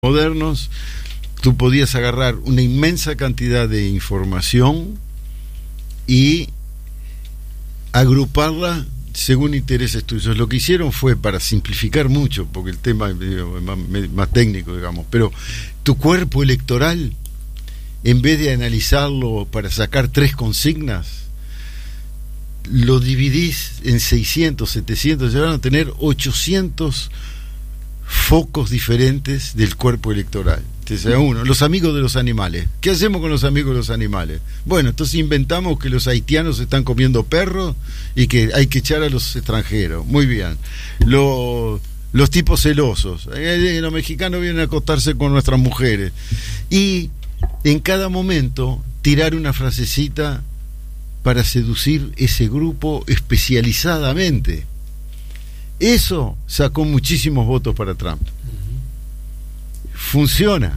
modernos, tú podías agarrar una inmensa cantidad de información y agruparla según intereses tuyos. Lo que hicieron fue, para simplificar mucho, porque el tema es más técnico, digamos, pero tu cuerpo electoral, en vez de analizarlo para sacar 3 consignas, lo dividís en 600, 700, llegaron a tener 800 focos diferentes del cuerpo electoral. Entonces, uno, los amigos de los animales. ¿Qué hacemos con los amigos de los animales? Bueno, entonces inventamos que los haitianos están comiendo perros y que hay que echar a los extranjeros. Muy bien. Los tipos celosos. Los mexicanos vienen a acostarse con nuestras mujeres. Y en cada momento tirar una frasecita para seducir ese grupo especializadamente. Eso sacó muchísimos votos para Trump. Funciona.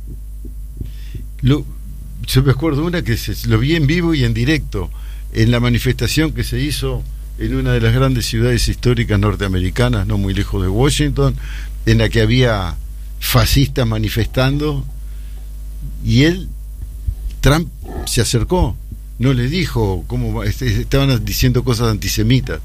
Yo me acuerdo una que lo vi en vivo y en directo en la manifestación que se hizo en una de las grandes ciudades históricas norteamericanas, no muy lejos de Washington, en la que había fascistas manifestando, y Trump se acercó, no le dijo cómo estaban diciendo cosas antisemitas,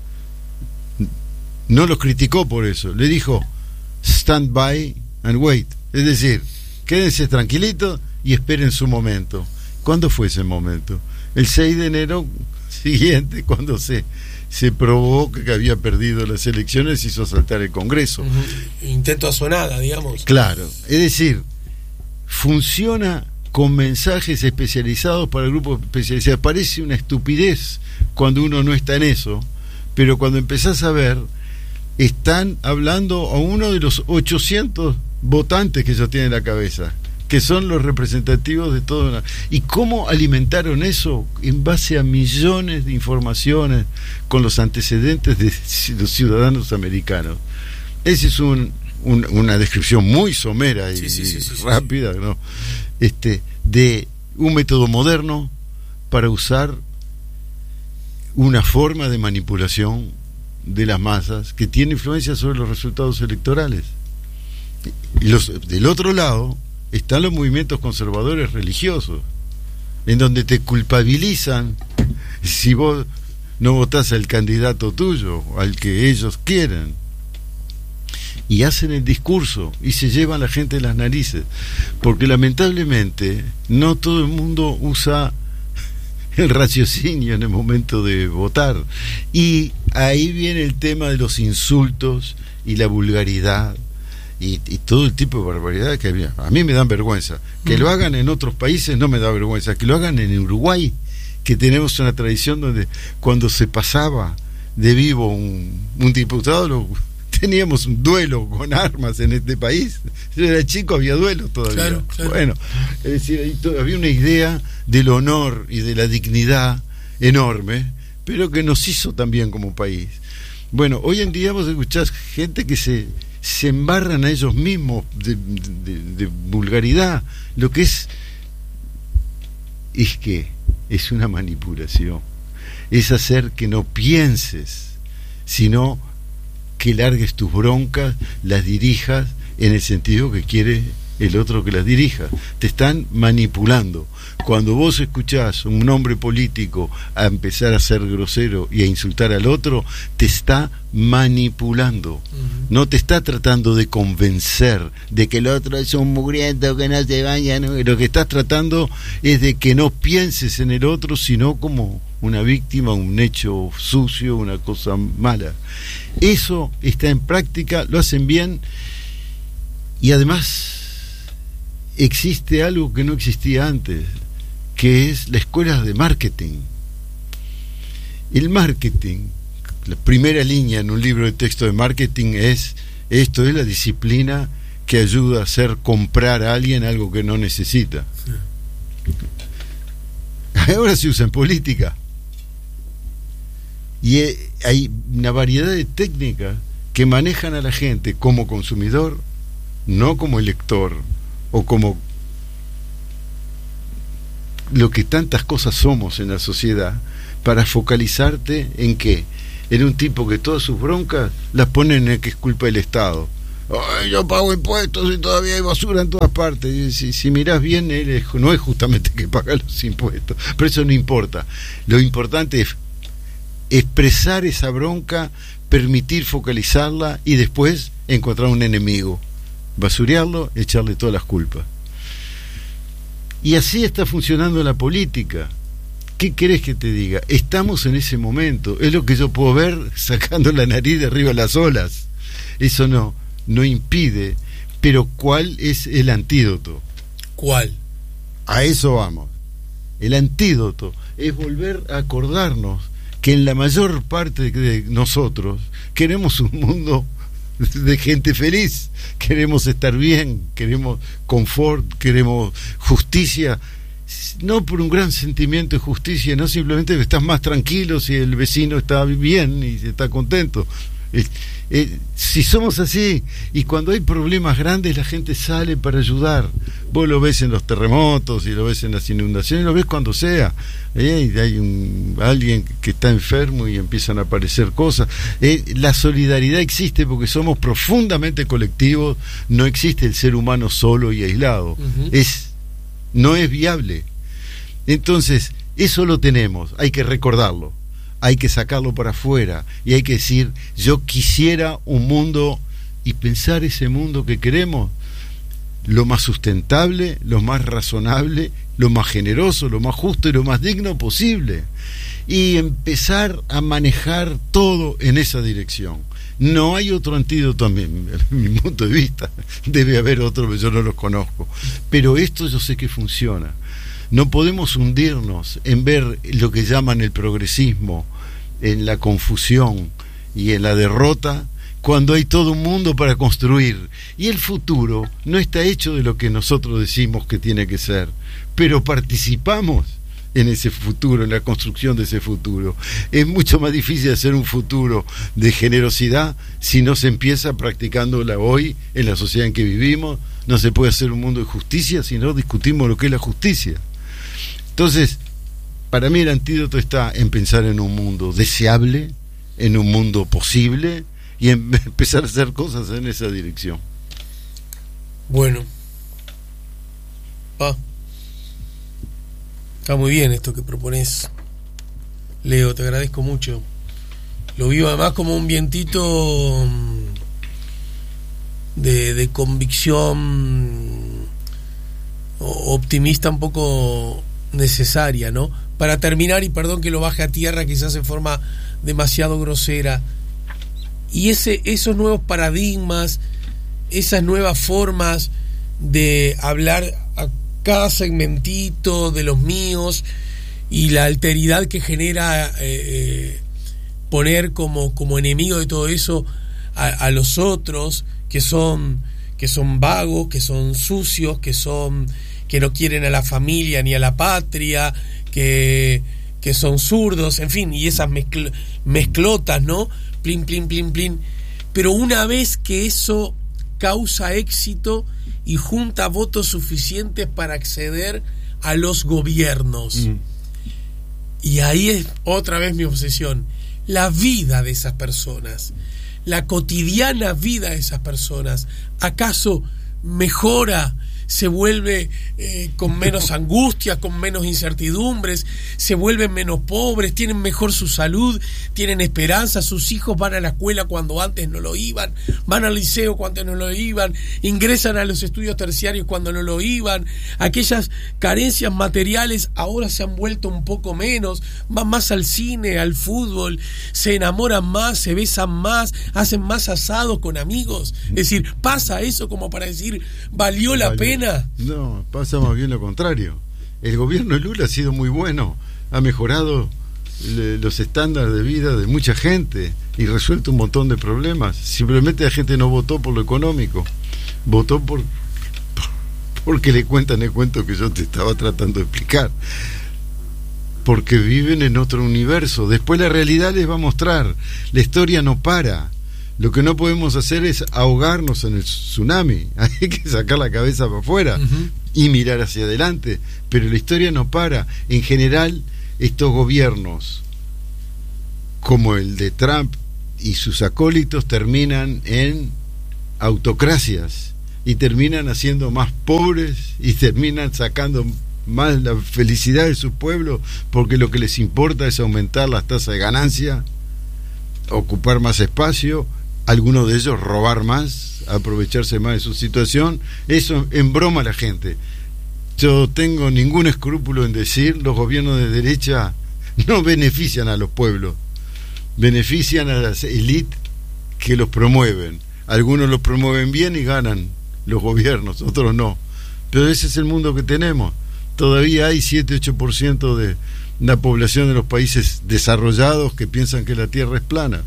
no los criticó por eso, le dijo stand by and wait, es decir, quédense tranquilitos y esperen su momento. ¿Cuándo fue ese momento? El 6 de enero siguiente, cuando se probó que había perdido las elecciones, hizo saltar el Congreso. Intento a sonada, digamos. Claro, es decir, funciona con mensajes especializados para grupos especializados. Parece una estupidez cuando uno no está en eso, pero cuando empezás a ver, están hablando a uno de los 800 votantes que ellos tienen en la cabeza, que son los representativos de todo. ¿Y cómo alimentaron eso? En base a millones de informaciones con los antecedentes de los ciudadanos americanos. Esa es una descripción muy somera y rápida, ¿no? De un método moderno para usar una forma de manipulación de las masas que tiene influencia sobre los resultados electorales. Del otro lado están los movimientos conservadores religiosos, en donde te culpabilizan si vos no votás al candidato tuyo, al que ellos quieren, y hacen el discurso y se llevan a la gente de las narices, porque lamentablemente no todo el mundo usa el raciocinio en el momento de votar, y ahí viene el tema de los insultos y la vulgaridad y todo el tipo de barbaridad que había. A mí me dan vergüenza. Que lo hagan en otros países no me da vergüenza. Que lo hagan en Uruguay, que tenemos una tradición donde cuando se pasaba de vivo un diputado, teníamos un duelo con armas en este país. Yo era chico, había duelo todavía. Claro. Bueno, es decir, había una idea del honor y de la dignidad enorme, pero que nos hizo también como país. Bueno, hoy en día vos escuchás gente que se embarran a ellos mismos de vulgaridad. Lo que es que es una manipulación, es hacer que no pienses, sino que largues tus broncas, las dirijas en el sentido que quiere el otro que las dirija. Te están manipulando. Cuando vos escuchás un hombre político a empezar a ser grosero y a insultar al otro, te está manipulando. No te está tratando de convencer de que el otro es un mugriento que no se baña, ¿no? Lo que estás tratando es de que no pienses en el otro, sino como una víctima, un hecho sucio, una cosa mala. Eso está en práctica, lo hacen bien, y además existe algo que no existía antes, que es la escuela de marketing. El marketing, la primera línea en un libro de texto de marketing esto es la disciplina que ayuda a hacer comprar a alguien algo que no necesita. Ahora se usa en política. Y hay una variedad de técnicas que manejan a la gente como consumidor, no como elector, o como lo que tantas cosas somos en la sociedad, para focalizarte en qué, en un tipo que todas sus broncas las pone en el que es culpa del Estado. Ay, yo pago impuestos y todavía hay basura en todas partes. Y si mirás bien, no es justamente que paga los impuestos, pero eso no importa. Lo importante es expresar esa bronca, permitir focalizarla y después encontrar un enemigo, basurearlo, echarle todas las culpas. Y así está funcionando la política. ¿Qué querés que te diga? Estamos en ese momento. Es lo que yo puedo ver sacando la nariz de arriba de las olas. Eso no impide. Pero ¿cuál es el antídoto? ¿Cuál? A eso vamos. El antídoto es volver a acordarnos que en la mayor parte de nosotros queremos un mundo de gente feliz, queremos estar bien, queremos confort, queremos justicia, no por un gran sentimiento de justicia, no simplemente que estás más tranquilo si el vecino está bien y está contento. Si somos así, y cuando hay problemas grandes la gente sale para ayudar. Vos lo ves en los terremotos y lo ves en las inundaciones, lo ves cuando sea. Hay alguien que está enfermo y empiezan a aparecer cosas. La solidaridad existe porque somos profundamente colectivos. No existe el ser humano solo y aislado. No es viable. Entonces eso lo tenemos, hay que recordarlo, hay que sacarlo para afuera y hay que decir: yo quisiera un mundo, y pensar ese mundo que queremos lo más sustentable, lo más razonable, lo más generoso, lo más justo y lo más digno posible, y empezar a manejar todo en esa dirección. No hay otro antídoto, a mi punto de vista. Debe haber otro, pero yo no los conozco, pero esto yo sé que funciona. No podemos hundirnos en ver lo que llaman el progresismo, en la confusión y en la derrota, cuando hay todo un mundo para construir. Y el futuro no está hecho de lo que nosotros decimos que tiene que ser, pero participamos en ese futuro, en la construcción de ese futuro. Es mucho más difícil hacer un futuro de generosidad si no se empieza practicándola hoy en la sociedad en que vivimos. No se puede hacer un mundo de justicia si no discutimos lo que es la justicia. Entonces, para mí el antídoto está en pensar en un mundo deseable, en un mundo posible, y en empezar a hacer cosas en esa dirección. Bueno, está muy bien esto que propones, Leo, te agradezco mucho. Lo vivo además como un vientito de convicción optimista, un poco necesaria, ¿no? Para terminar, y perdón que lo baje a tierra quizás en forma demasiado grosera, y esos nuevos paradigmas, esas nuevas formas de hablar a cada segmentito de los míos, y la alteridad que genera poner como enemigo de todo eso a los otros, que son vagos, que son sucios, que no quieren a la familia ni a la patria, que son zurdos, en fin, y esas mezclotas, ¿no? Plin, plin, plin, plin. Pero una vez que eso causa éxito y junta votos suficientes para acceder a los gobiernos, y ahí es otra vez mi obsesión, la vida de esas personas, la cotidiana vida de esas personas, ¿acaso mejora? Se vuelve con menos angustias, con menos incertidumbres, se vuelven menos pobres, tienen mejor su salud, tienen esperanza, sus hijos van a la escuela cuando antes no lo iban, van al liceo cuando antes no lo iban, ingresan a los estudios terciarios cuando no lo iban, aquellas carencias materiales ahora se han vuelto un poco menos, van más al cine, al fútbol, se enamoran más, se besan más, hacen más asados con amigos. Es decir, pasa eso como para decir, ¿valió la pena? No, pasa más bien lo contrario. El gobierno de Lula ha sido muy bueno, ha mejorado los estándares de vida de mucha gente y resuelto un montón de problemas. Simplemente la gente no votó por lo económico, votó porque le cuentan el cuento que yo te estaba tratando de explicar, porque viven en otro universo. Después la realidad les va a mostrar, la historia no para. Lo que no podemos hacer es ahogarnos en el tsunami. Hay que sacar la cabeza para afuera y mirar hacia adelante. Pero la historia no para. En general, estos gobiernos, como el de Trump y sus acólitos, terminan en autocracias y terminan haciendo más pobres y terminan sacando más la felicidad de su pueblo, porque lo que les importa es aumentar las tasas de ganancia, ocupar más espacio, algunos de ellos robar más, aprovecharse más de su situación. Eso embroma a la gente. Yo tengo ningún escrúpulo en decir, los gobiernos de derecha no benefician a los pueblos, benefician a las élites que los promueven. Algunos los promueven bien y ganan los gobiernos, otros no. Pero ese es el mundo que tenemos. Todavía hay 7-8% de la población de los países desarrollados que piensan que la Tierra es plana.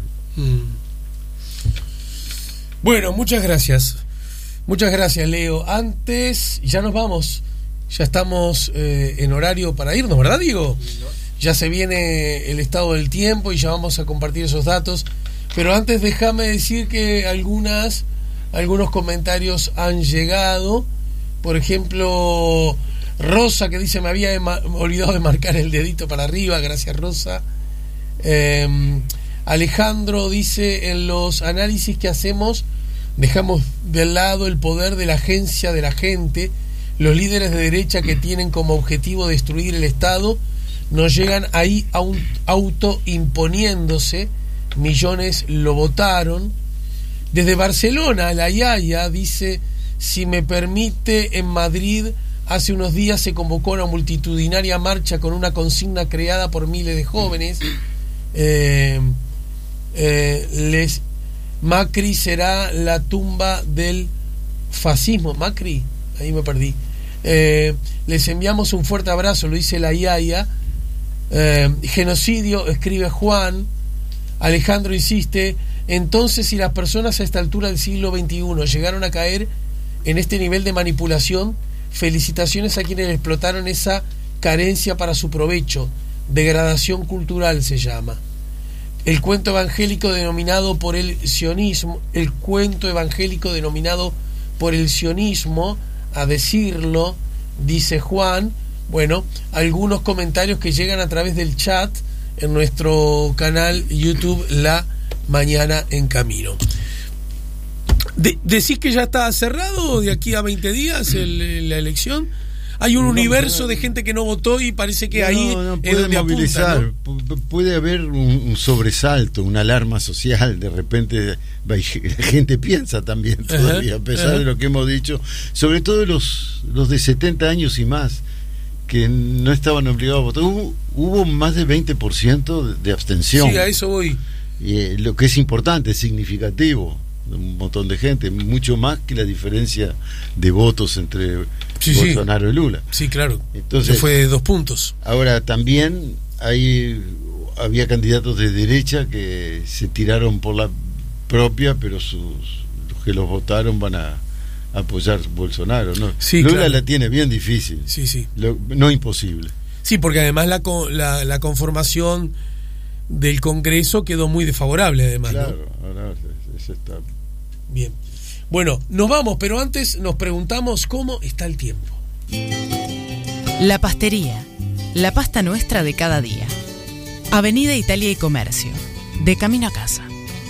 Bueno, muchas gracias. Muchas gracias, Leo. Antes, ya nos vamos. Ya estamos en horario para irnos, ¿verdad, Diego? Ya se viene el estado del tiempo y ya vamos a compartir esos datos. Pero antes déjame decir que algunos comentarios han llegado. Por ejemplo, Rosa, que dice: me había olvidado de marcar el dedito para arriba. Gracias, Rosa. Alejandro dice: en los análisis que hacemos dejamos de lado el poder de la agencia de la gente. Los líderes de derecha que tienen como objetivo destruir el Estado nos llegan ahí autoimponiéndose. Millones lo votaron. Desde Barcelona, la Yaya dice: si me permite, en Madrid hace unos días se convocó una multitudinaria marcha con una consigna creada por miles de jóvenes. Macri será la tumba del fascismo. Macri, ahí me perdí. Les enviamos un fuerte abrazo, lo dice la Yaya. Genocidio, escribe Juan. Alejandro insiste: entonces, si las personas a esta altura del siglo XXI llegaron a caer en este nivel de manipulación, felicitaciones a quienes explotaron esa carencia para su provecho. Degradación cultural se llama. El cuento evangélico denominado por el sionismo, a decirlo, dice Juan. Bueno, algunos comentarios que llegan a través del chat en nuestro canal YouTube La Mañana en Camino. ¿Decís que ya está cerrado de aquí a 20 días la elección? Hay un universo de gente que no votó y parece que ahí es donde movilizar, apunta, ¿no? Puede haber un sobresalto, una alarma social. De repente la gente piensa también todavía, a pesar de lo que hemos dicho, sobre todo los de 70 años y más, que no estaban obligados a votar. Hubo más de 20% de abstención. Sí, a eso voy. Lo que es importante, es significativo. Un montón de gente, mucho más que la diferencia de votos entre Bolsonaro y Lula. Sí, claro. Entonces, fue de 2 puntos. Ahora también había candidatos de derecha que se tiraron por la propia, pero los que los votaron van a apoyar Bolsonaro, ¿no? Sí, Lula claro. la tiene bien difícil. Sí. No imposible. Sí, porque además la conformación del Congreso quedó muy desfavorable, además. Claro, ¿no? ahora eso está bien. Bueno, nos vamos, pero antes nos preguntamos cómo está el tiempo. La Pastería, la pasta nuestra de cada día. Avenida Italia y Comercio, de camino a casa.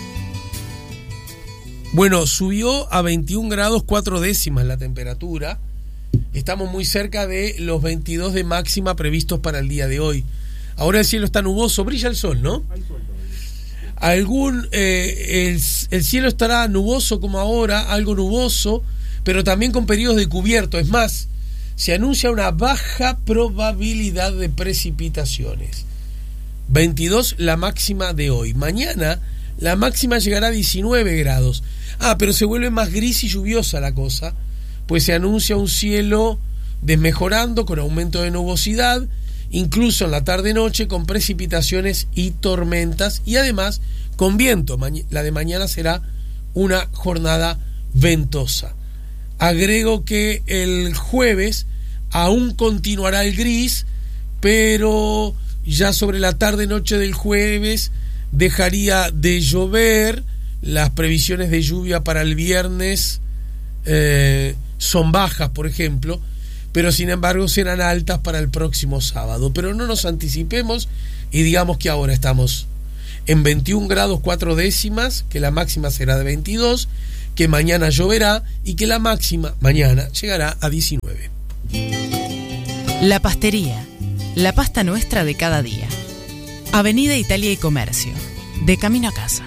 Bueno, subió a 21 grados 4 décimas la temperatura. Estamos muy cerca de los 22 de máxima previstos para el día de hoy. Ahora el cielo está nuboso, brilla el sol, ¿no? Hay sol todavía. El cielo estará nuboso como ahora, algo nuboso, pero también con periodos de cubierto. Es más, se anuncia una baja probabilidad de precipitaciones. 22 la máxima de hoy. Mañana la máxima llegará a 19 grados. Pero se vuelve más gris y lluviosa la cosa, pues se anuncia un cielo desmejorando con aumento de nubosidad, incluso en la tarde-noche, con precipitaciones y tormentas, y además con viento. La de mañana será una jornada ventosa. Agrego que el jueves aún continuará el gris, pero ya sobre la tarde-noche del jueves dejaría de llover. Las previsiones de lluvia para el viernes son bajas, por ejemplo, pero sin embargo serán altas para el próximo sábado. Pero no nos anticipemos y digamos que ahora estamos en 21 grados 4 décimas, que la máxima será de 22, que mañana lloverá y que la máxima mañana llegará a 19. La Pastería, la pasta nuestra de cada día. Avenida Italia y Comercio, de camino a casa.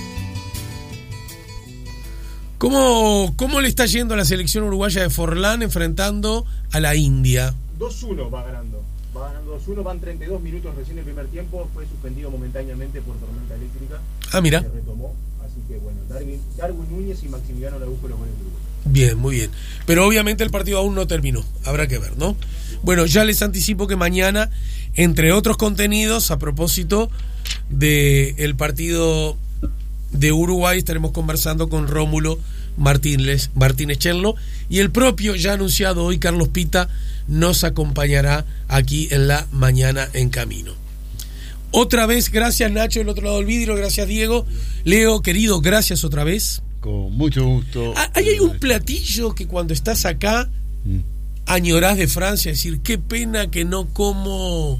¿Cómo le está yendo a la selección uruguaya de Forlán enfrentando a la India? 2-1 va ganando 2-1, van 32 minutos recién el primer tiempo, fue suspendido momentáneamente por tormenta eléctrica. Mira. Se retomó, así que bueno, Darwin Núñez y Maximiliano Araujo los goles de Uruguay. Bien, muy bien. Pero obviamente el partido aún no terminó, habrá que ver, ¿no? Bueno, ya les anticipo que mañana, entre otros contenidos, a propósito del partido de Uruguay, estaremos conversando con Rómulo Martínez Cherlo, y el propio, ya anunciado hoy, Carlos Pita, nos acompañará aquí en la Mañana en Camino. Otra vez, gracias Nacho del otro lado del vidrio, gracias Diego. Leo, querido, gracias otra vez. Con mucho gusto. Hay un platillo que cuando estás acá añorás de Francia, decir, qué pena que no como.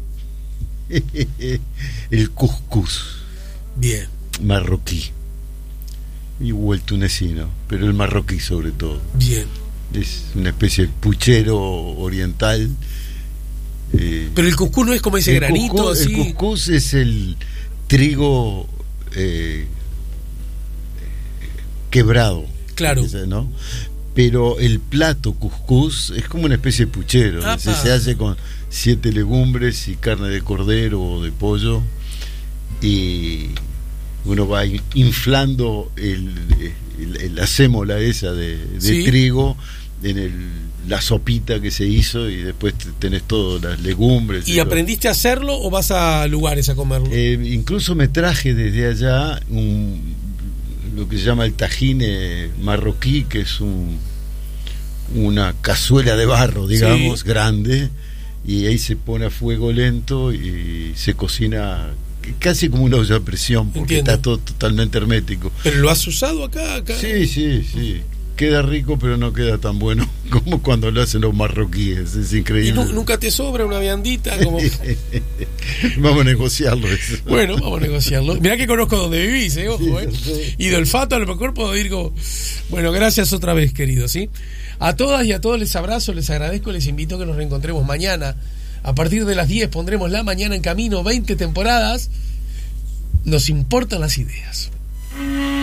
El couscous. Bien. Marroquí. O el tunecino, pero el marroquí sobre todo. Bien. Es una especie de puchero oriental. Pero el couscous no es como ese granito así. El couscous es el trigo quebrado. Claro. ¿No? Pero el plato couscous es como una especie de puchero. Se hace con 7 legumbres y carne de cordero o de pollo, y uno va inflando la sémola esa de ¿Sí? trigo en la sopita que se hizo, y después tenés todas las legumbres. ¿Y aprendiste a hacerlo o vas a lugares a comerlo? Incluso me traje desde allá lo que se llama el tajine marroquí, que es una cazuela de barro, digamos, sí, grande, y ahí se pone a fuego lento y se cocina casi como una olla a presión, porque Entiendo. Está todo totalmente hermético. ¿Pero lo has usado acá? Sí. Queda rico, pero no queda tan bueno como cuando lo hacen los marroquíes. Es increíble. ¿Y nunca te sobra una viandita? Como... Vamos a negociarlo eso. Bueno, vamos a negociarlo. Mirá que conozco donde vivís, ojo, sí. Y de olfato a lo mejor puedo ir como... Bueno, gracias otra vez, querido, ¿sí? A todas y a todos les abrazo, les agradezco, les invito a que nos reencontremos mañana. A partir de las 10 pondremos La Mañana en Camino, 20 temporadas. Nos importan las ideas.